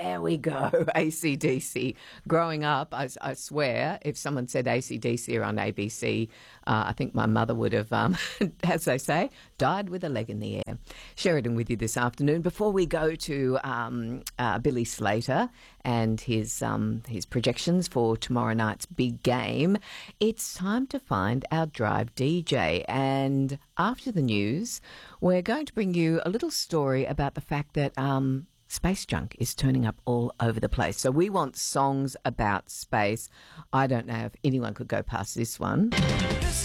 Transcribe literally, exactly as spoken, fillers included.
there we go, A C D C. Growing up, I, I swear, if someone said A C D C on A B C, uh, I think my mother would have, um, as they say, died with a leg in the air. Sheridan with you this afternoon. Before we go to um, uh, Billy Slater and his um, his projections for tomorrow night's big game, it's time to find our Drive D J. And after the news, we're going to bring you a little story about the fact that um, space junk is turning up all over the place. So we want songs about space. I don't know if anyone could go past this one.